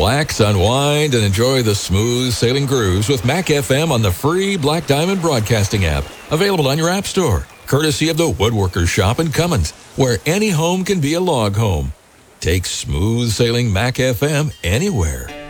Relax, unwind, and enjoy the smooth sailing grooves with Mac FM on the free Black Diamond Broadcasting app. Available on your app store, courtesy of the Woodworkers Shop in Cummins, where any home can be a log home. Take smooth sailing Mac FM anywhere.